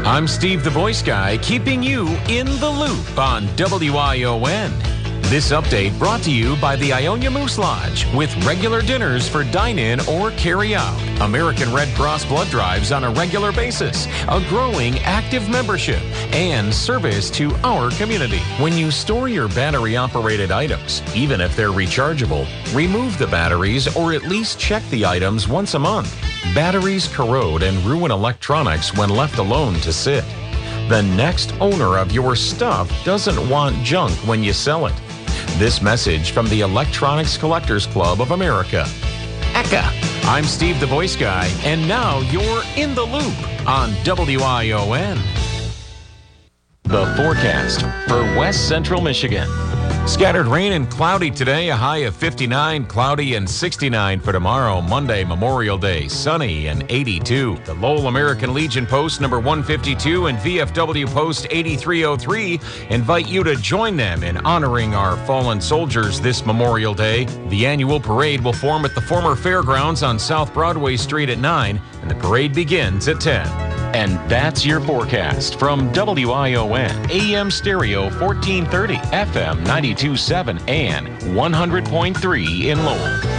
I'm Steve the Voice Guy, keeping you in the loop on WION. This update brought to you by the Ionia Moose Lodge with regular dinners for dine-in or carry-out. American Red Cross blood drives on a regular basis, a growing active membership, and service to our community. When you store your battery-operated items, even if they're rechargeable, remove the batteries or at least check the items once a month. Batteries corrode and ruin electronics when left alone to sit. The next owner of your stuff doesn't want junk when you sell it. This message from the Electronics Collectors Club of America. ECA. I'm Steve the Voice Guy, and now you're in the loop on WION. The forecast for West Central Michigan. Scattered rain and cloudy today, a high of 59, cloudy and 69 for tomorrow, Monday, Memorial Day, sunny and 82. The Lowell American Legion Post number 152 and VFW Post 8303 invite you to join them in honoring our fallen soldiers this Memorial Day. The annual parade will form at the former fairgrounds on South Broadway Street at 9, and the parade begins at 10. And that's your forecast from WION, AM stereo 1430, FM 92.7, and 100.3 in Lowell.